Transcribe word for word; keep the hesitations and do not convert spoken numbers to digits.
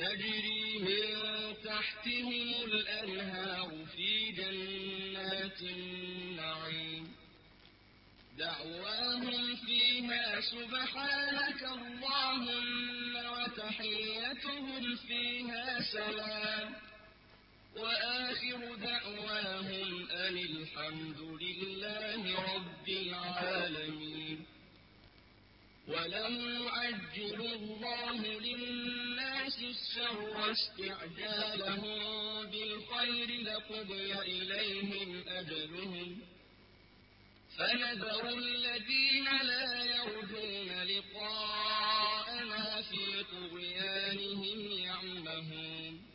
تجري من تحتهم الأنهار في جنات النعيم دعواهم فيها سبحانك اللهم وتحيتهم فيها سلام وآخر دعواهم أن الحمد لله رب العالمين. ولو يعجل الله للناس الشر استعجالهم بالخير لقضي إليهم أجلهم فنذر الذين لا يرجون لقاءنا في طغيانهم يعمهون